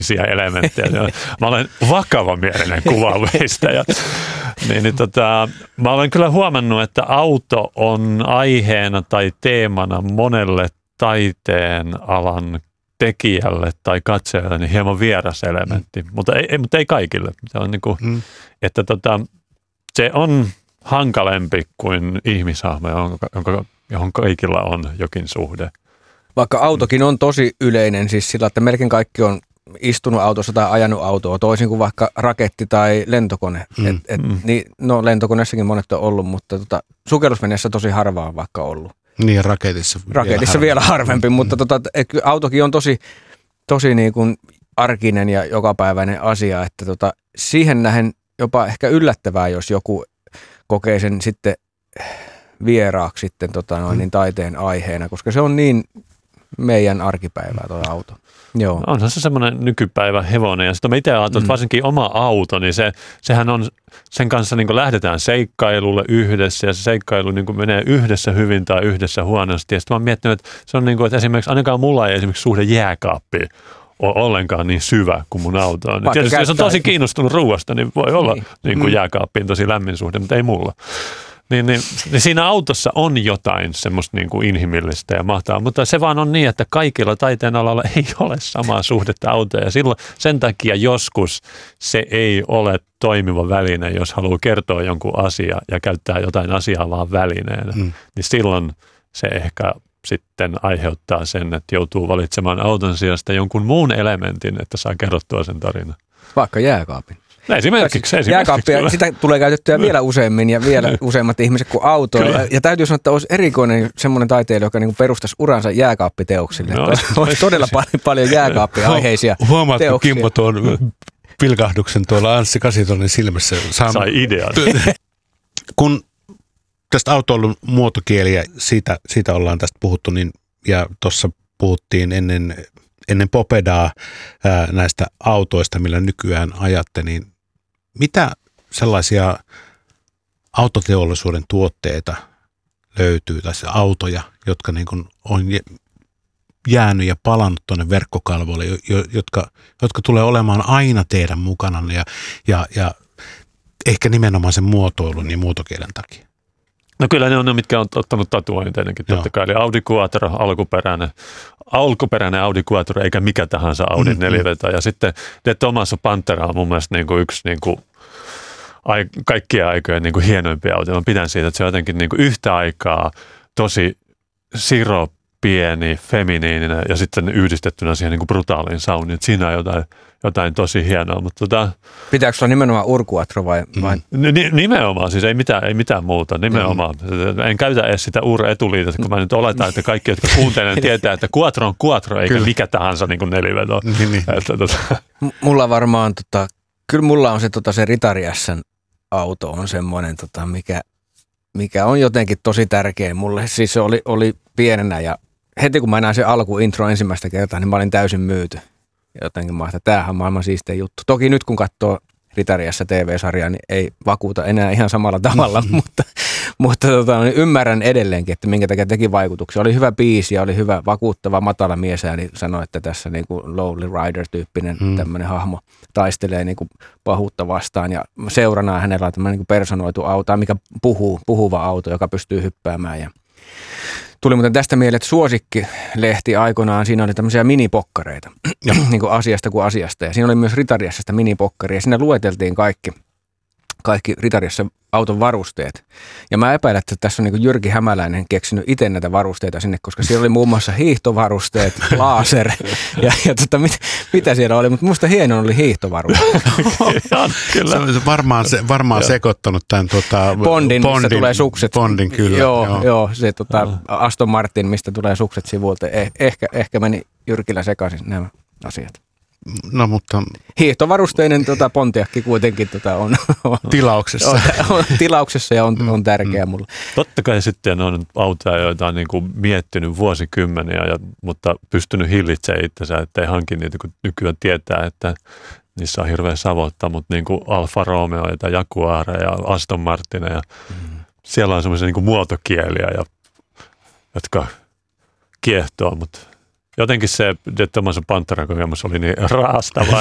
elementtejä. Mä olen vakavamielinen kuvaaveista. Mä olen kyllä huomannut, että auto on aiheena tai teemana monelle taiteen alan tekijälle tai katsojalle niin hieman vieras elementti, mutta ei kaikille. Se on niin kuin, että se on hankalempi kuin ihmishahmo, johon kaikilla on jokin suhde. Vaikka autokin on tosi yleinen, siis sillä, että melkein kaikki on istunut autossa tai ajanut autoa, toisin kuin vaikka raketti tai lentokone. Lentokoneessakin monet on ollut, mutta sukellusveneessä tosi harvaa on vaikka ollut. Niin, raketissa vielä harvempi, mutta autokin on tosi niin kuin arkinen ja jokapäiväinen asia, että siihen nähen jopa ehkä yllättävää, jos joku kokee sen sitten vieraaksi sitten niin taiteen aiheena, koska se on niin meidän arkipäivää tuo auto. Joo. Onhan se semmoinen nykypäivä hevonen ja sitten mä itse ajattelen, että varsinkin oma auto, niin sehän on, sen kanssa niin kuin lähdetään seikkailulle yhdessä ja se seikkailu niin kuin menee yhdessä hyvin tai yhdessä huonosti. Ja sitten mä oon miettinyt, että se on niin kuin, että esimerkiksi ainakaan mulla ei esimerkiksi suhde jääkaappiin ole ollenkaan niin syvä kuin mun auto on. Tietysti jos on tosi kiinnostunut ruuasta, niin voi olla niin kuin jääkaappiin tosi lämmin suhde, mutta ei mulla. Niin siinä autossa on jotain semmoista niin kuin inhimillistä ja mahtavaa, mutta se vaan on niin, että kaikilla taiteen alalla ei ole samaa suhdetta autoja. Ja silloin sen takia joskus se ei ole toimiva väline, jos haluaa kertoa jonkun asian ja käyttää jotain asiaa vaan välineenä. Niin silloin se ehkä sitten aiheuttaa sen, että joutuu valitsemaan auton sijasta jonkun muun elementin, että saa kerrottua sen tarinan. Vaikka jääkaapin. Esimerkiksi jääkaappia, sitä tulee käytettyä vielä useammin ja vielä useammat ihmiset kuin autoja. Ja täytyy sanoa, että olisi erikoinen semmoinen taiteilija, joka niin perustaisi uransa jääkaappiteoksille. Olisi todella paljon jääkaappiaiheisia teoksia. Huomaatko Kimmo tuon pilkahduksen tuolla Anssi Kasitonin silmässä? Sai idean. Kun tästä autoilun muotokieliä, siitä ollaan tästä puhuttu, niin, ja tuossa puhuttiin ennen Popedaa näistä autoista, millä nykyään ajatte, niin mitä sellaisia autoteollisuuden tuotteita löytyy, tai autoja, jotka niin kuin on jäänyt ja palannut tuonne verkkokalvoille, jotka tulee olemaan aina teidän mukana ja ehkä nimenomaan sen muotoilun ja muotokielen takia? No kyllä ne on ne, mitkä on ottanut tatuointeinenkin totta kai. Eli Audi Quattro, alkuperäinen Audi Quattro, eikä mikä tahansa Audi 4-veto. Ja sitten De Tomaso Pantera on mun mielestä niin kuin yksi niin kuin kaikkien aikojen niin kuin hienoimpia autoja. Mä pidän siitä, että se on jotenkin niin kuin yhtä aikaa tosi pieni, feminiininen ja sitten yhdistettynä siihen niin kuin brutaaliin soundiin. Siinä on jotain tosi hienoa. Mutta pitääkö se olla nimenomaan Ur-Quattro vai? Nimenomaan, siis ei mitään muuta. Nimenomaan. En käytä edes sitä Ur-etuliitettä, kun mä nyt oletan, että kaikki, jotka kuuntelevat, tietää, että Quattro on Quattro, eikä mikä tahansa niin kuin neliveto. Mulla varmaan, kyllä mulla on se Ritari S:n auto on semmoinen, mikä on jotenkin tosi tärkeä mulle. Siis se oli pienenä ja heti kun mä näin sen alkuintro ensimmäistä kertaa, niin mä olin täysin myyty. Jotenkin mä ajattelin, että tämähän on maailman siistein juttu. Toki nyt kun katsoo Ritari S:n TV-sarjaa, niin ei vakuuta enää ihan samalla tavalla, mutta niin ymmärrän edelleenkin, että minkä takia teki vaikutuksia. Oli hyvä biisi ja oli hyvä vakuuttava matala mies, ja niin sanoi, että tässä niin kuin Lonely Rider-tyyppinen tämmöinen hahmo taistelee niin kuin pahuutta vastaan, ja seurana hänellä on tämmöinen niin kuin personoitu auto, mikä puhuva auto, joka pystyy hyppäämään. Ja tuli muuten tästä mieleen, että Suosikki-lehti aikoinaan, siinä oli tämmöisiä minipokkareita, niin kuin asiasta kuin asiasta. Ja siinä oli myös Ritari S:stä minipokkaria, ja siinä lueteltiin kaikki Ritari S:n auton varusteet. Ja mä epäilen, että tässä on niin kuin Jyrki Hämäläinen keksinyt itse näitä varusteita sinne, koska siellä oli muun muassa hiihtovarusteet, laser ja mitä siellä oli. Mutta musta hieno oli hiihtovarusteet. Se on varmaan sekoittanut tämän Bondin, mistä tulee sukset. Bondin, kyllä. Joo, se Aston Martin, mistä tulee sukset sivuilta. Ehkä meni Jyrkillä sekaisin nämä asiat. No mutta hiihtovarusteinen Pontiakki kuitenkin on tilauksessa. On tilauksessa ja on tärkeä mulle. Totta kai sitten on autoja, joita on niin kuin miettinyt vuosikymmeniä, mutta pystynyt hillitsemään itsensä, ettei hankin niitä, kun nykyään tietää, että niissä on hirveä savotta, mutta niin kuin Alfa Romeo ja Jaguar ja Aston Martin ja siellä on semmoisia niin kuin muotokieliä, jotka kiehtoo, mutta jotenkin se Tommaso Pantera-kokemus oli niin raastava.